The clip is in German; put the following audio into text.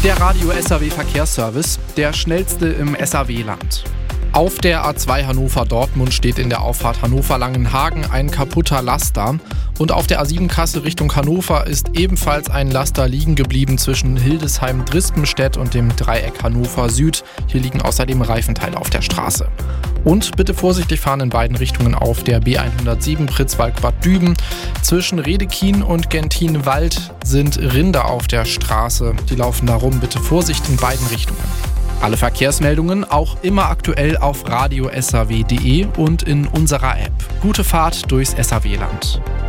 Der Radio SAW Verkehrsservice, der schnellste im SAW-Land. Auf der A2 Hannover-Dortmund steht in der Auffahrt Hannover-Langenhagen ein kaputter Laster. Und auf der A7 Kassel Richtung Hannover ist ebenfalls ein Laster liegen geblieben zwischen Hildesheim-Drispenstedt und dem Dreieck Hannover Süd. Hier liegen außerdem Reifenteile auf der Straße. Und bitte vorsichtig fahren in beiden Richtungen auf der B107 Pritzwalk-Bad Düben. Zwischen Redekien und Gentinwald sind Rinder auf der Straße. Die laufen da rum. Bitte Vorsicht in beiden Richtungen. Alle Verkehrsmeldungen auch immer aktuell auf radio-saw.de und in unserer App. Gute Fahrt durchs SAW-Land.